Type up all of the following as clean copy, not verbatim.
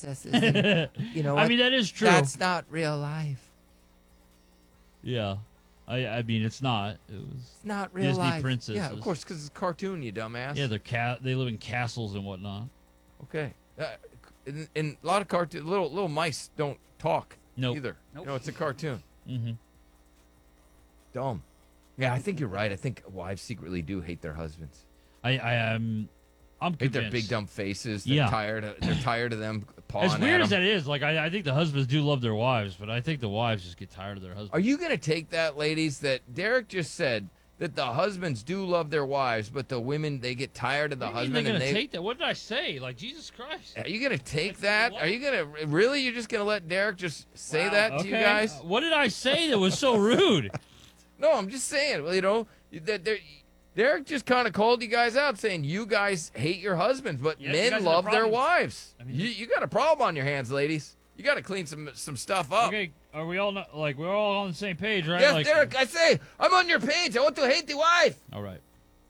princesses. And, you know what? I mean, that is true. That's not real life. Yeah. I mean, it's not. It was It's not real Disney life. princesses. Yeah, of course, because it's a cartoon, you dumbass. Yeah, they live in castles and whatnot. Okay. In a lot of cartoons, little mice don't talk either. Nope. No, it's a cartoon. Mm-hmm. Dumb. Yeah, I think you're right. I think wives secretly do hate their husbands. I'm Hate convinced. their big dumb faces. They're Yeah. They're tired of them pawing As weird at as them. that is, like I think the husbands do love their wives, but I think the wives just get tired of their husbands. Are you gonna take that, ladies? That Derek just said that the husbands do love their wives, but the women they get tired of the What do you mean husband they're and gonna they. take that? What did I say? Like Jesus Christ. Are you gonna take that? what? Are you gonna really? You're just gonna let Derek just say that to you guys? What did I say that was so rude? No, I'm just saying. Well, you know that Derek just kind of called you guys out, saying you guys hate your husbands, but Yeah, you guys men have love their problems. wives. I mean- you got a problem on your hands, ladies. You got to clean some stuff up. Okay, are we all not, like we're all on the same page, right? Yes, like, Derek. I say I'm on your page. I want to hate the wife. All right.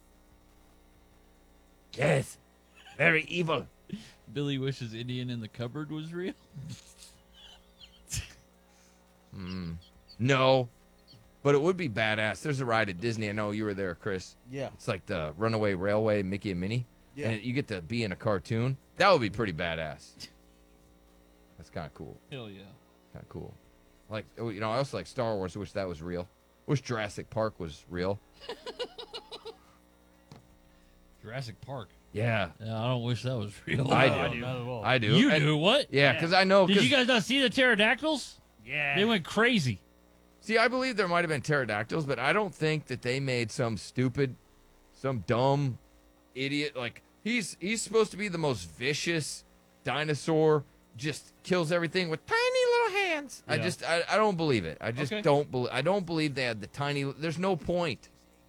Yes, very evil. Billy wishes Indian in the cupboard was real. No, but it would be badass. There's a ride at Disney. I know you were there, Chris. Yeah. It's like the Runaway Railway, Mickey and Minnie. Yeah. And you get to be in a cartoon. That would be pretty badass. That's kind of cool. Hell yeah. Kind of cool. Like, you know, I also like Star Wars. I wish that was real. Wish Jurassic Park was real. Jurassic Park. Yeah, Yeah, I don't wish that was real. I No, do. not at all. I do. You And- do what? Yeah, because I know. Did 'cause- you guys not see the pterodactyls? Yeah. They went crazy. See, I believe there might have been pterodactyls, but I don't think that they made some dumb idiot. Like he's supposed to be the most vicious dinosaur. Just kills everything with tiny little hands. Yeah. I don't believe it. I just Okay. I don't believe they had the tiny. There's no point.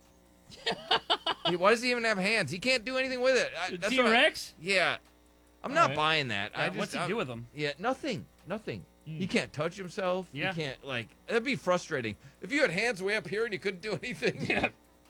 Why does he even have hands? He can't do anything with it. The That's what I- T-Rex? Yeah, I'm not right. buying that. What's he do with them? Yeah, nothing. He can't touch himself. Yeah. He can't, like, that'd be frustrating. If you had hands way up here and you couldn't do anything. Yeah.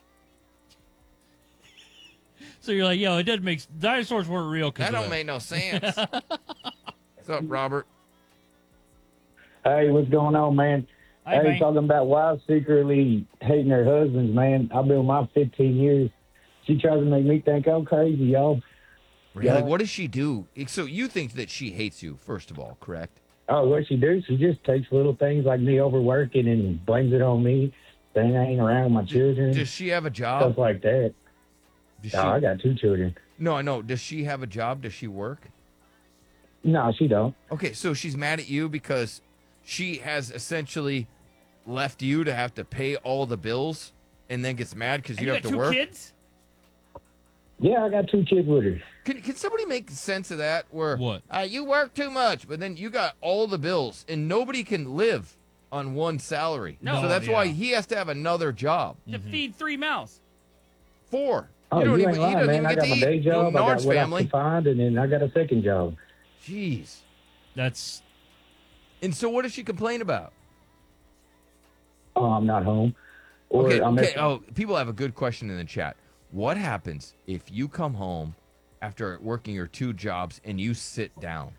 So you're like, yo, it doesn't make dinosaurs weren't real. That don't make no sense. What's up, Robert? Hey, what's going on, man? Hey, Hey, man. talking about wives secretly hating their husbands, man. I've been with my 15 years. She tries to make me think I'm crazy, y'all. Really? Yeah. What does she do? So you think that she hates you, first of all, correct? Oh, what she do? She just takes little things like me overworking and blames it on me, saying I ain't around with my children, Does she have a stuff job? like that. Does she, Oh, I got 2 children. no, I know. Does she have a job? Does she work? No, she don't. Okay, so she's mad at you because she has essentially left you to have to pay all the bills and then gets mad because And you you have got to 2 work? kids? Yeah, I got 2 kids with her. Can somebody make sense of that? Where What? You work too much, but then you got all the bills, and nobody can live on one salary. No. so that's why Yeah. he has to have another job. To feed 3 mouths. 4. Oh, you don't you even. ain't He lying, doesn't man. even I get got to my eat. day job, I got Nard's what I family. can find, and then I got a second job. Jeez. That's And so, what does she complain about? Oh, I'm not home. Or Okay. I'm Okay. at- Oh, people have a good question in the chat. What happens if you come home after working your 2 jobs and you sit down?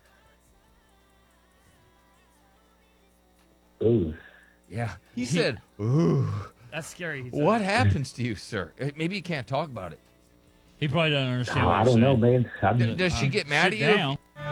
Ooh. Yeah. He said, "Ooh." That's scary. he said. What happens to you, sir? Maybe you can't talk about it. he probably doesn't understand. Oh, what I I'm don't know, saying. man. Does she get mad at Sit you? down.